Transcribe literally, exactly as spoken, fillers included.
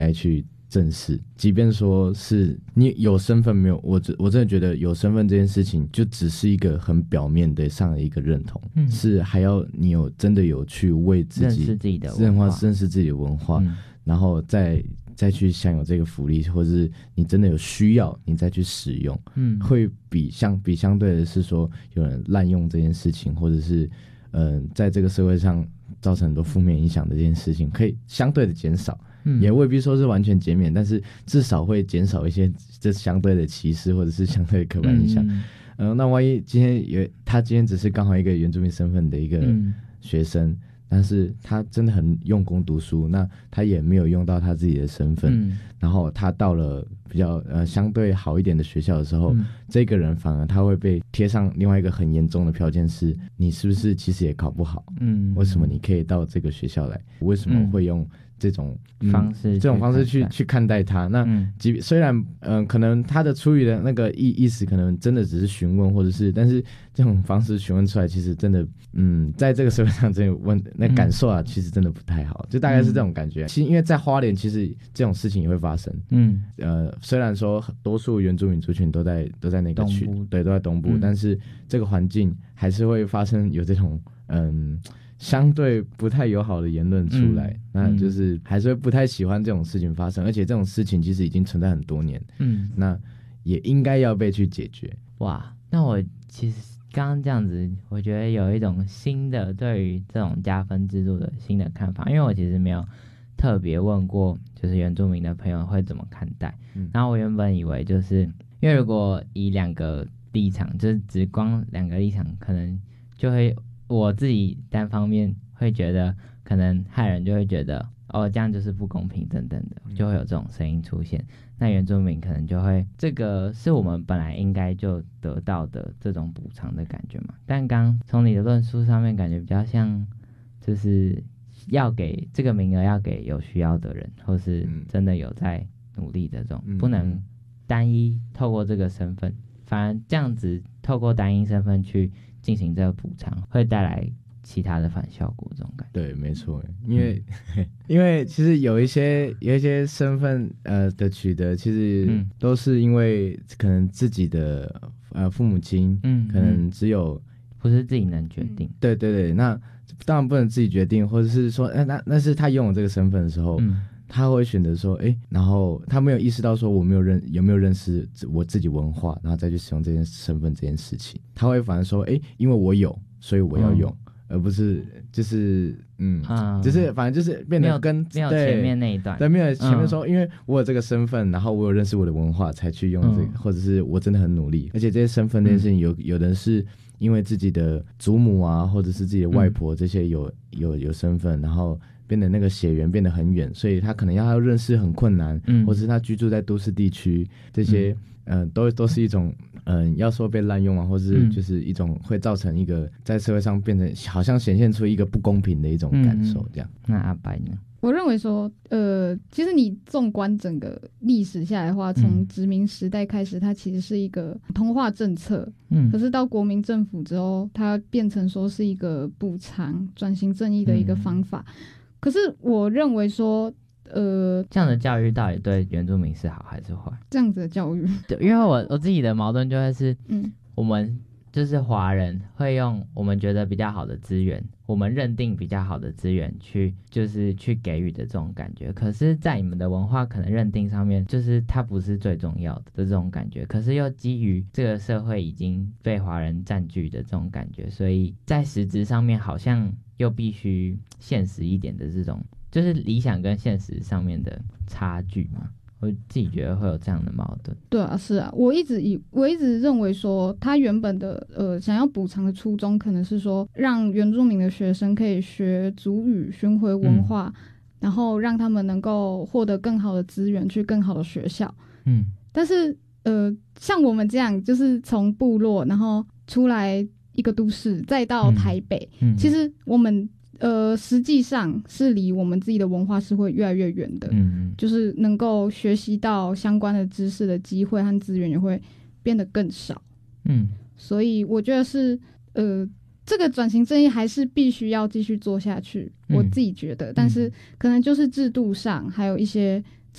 来去正视，即便说是你有身份没有，我我真的觉得有身份这件事情就只是一个很表面的上的一个认同、嗯、是还要你有真的有去为自己认识自己的文化， 认识自己的文化、嗯、然后再再去享有这个福利，或者是你真的有需要你再去使用，嗯，会比相比相对的是说有人滥用这件事情，或者是嗯、呃，在这个社会上造成很多负面影响的这件事情可以相对的减少，嗯，也未必说是完全减免，但是至少会减少一些这相对的歧视或者是相对的刻板印象。嗯、呃，那万一今天有他今天只是刚好一个原住民身份的一个学生、嗯，但是他真的很用功读书，那他也没有用到他自己的身份、嗯、然后他到了比较呃相对好一点的学校的时候、嗯、这个人反而他会被贴上另外一个很严重的标签，是你是不是其实也考不好，嗯，为什么你可以到这个学校来，为什么会用这种、嗯、 方式这种方式去去看待他，那、嗯、虽然嗯、呃、可能他的出于的那个意意思可能真的只是询问，或者是但是这种方式询问出来其实真的嗯在这个社会上真的问那感受啊、嗯、其实真的不太好，就大概是这种感觉、嗯、其实因为在花莲其实这种事情也会发生，嗯呃虽然说多数原住民族群都在都在那个区，对，都在东部、嗯、但是这个环境还是会发生有这种嗯相对不太友好的言论出来、嗯、那就是还是会不太喜欢这种事情发生、嗯、而且这种事情其实已经存在很多年，嗯，那也应该要被去解决。 哇，那我其实刚刚这样子我觉得有一种新的对于这种加分制度的新的看法，因为我其实没有特别问过就是原住民的朋友会怎么看待、嗯、然后我原本以为就是因为如果以两个立场就是只光两个立场可能就会我自己单方面会觉得可能汉人就会觉得哦这样就是不公平等等的，就会有这种声音出现，那原住民可能就会这个是我们本来应该就得到的这种补偿的感觉嘛，但刚从你的论述上面感觉比较像就是要给这个名额要给有需要的人，或是真的有在努力的这种、嗯、不能单一透过这个身份，反而这样子透过单一身份去进行这个补偿会带来其他的反效果，这种感觉。 对，没错，因为、嗯、因为其实有一些有一些身份呃的取得，其实都是因为可能自己的呃父母亲，嗯，可能只有不是自己能决定。 对对对，那当然不能自己决定，或者是说，那那那是他拥有这个身份的时候。嗯，他会选择说，哎，然后他没有意识到说我没有认有没有认识我自己文化，然后再去使用这件身份这件事情，他会反而说，哎，因为我有，所以我要用，嗯、而不是就是嗯，啊、就是反正就是变得跟没有前面那一段， 对，没有前面说、嗯，因为我有这个身份，然后我有认识我的文化才去用这个，嗯、或者是我真的很努力，而且这些身份这件事情有、嗯、有的是因为自己的祖母啊，或者是自己的外婆这些有、嗯、有有身份，然后。变得那个血缘变得很远，所以他可能要认识很困难，嗯，或是他居住在都市地区，这些，嗯、呃，都都是一种，嗯、呃，要说被滥用啊，或是就是一种会造成一个在社会上变成好像显现出一个不公平的一种感受，这样。 嗯、那阿白呢？ 我认为说，呃，其实你纵观整个历史下来的话，从殖民时代开始，它其实是一个同化政策，嗯，可是到国民政府之后，它变成说是一个补偿、转型正义的一个方法。嗯，可是我认为说，呃， 这样的教育到底对原住民是好还是坏？ 这样子的教育， 对，因为我我自己的矛盾就会是，嗯，我们就是华人会用我们觉得比较好的资源，我们认定比较好的资源去，就是去给予的这种感觉。可是，在你们的文化可能认定上面，就是它不是最重要的的这种感觉。可是又基于这个社会已经被华人占据的这种感觉，所以在实质上面好像。又必须现实一点的这种，就是理想跟现实上面的差距嘛，我自己觉得会有这样的矛盾。 对啊，是啊，我一直以我一直认为说，他原本的呃想要补偿的初衷，可能是说让原住民的学生可以学族语、寻回文化，嗯、然后让他们能够获得更好的资源，去更好的学校。嗯，但是呃，像我们这样，就是从部落然后出来。一个都市再到台北，嗯嗯、其实我们呃实际上是离我们自己的文化是会越来越远的，嗯，就是能够学习到相关的知识的机会和资源也会变得更少，嗯，所以我觉得是呃这个转型正义还是必须要继续做下去，嗯、我自己觉得，但是可能就是制度上还有一些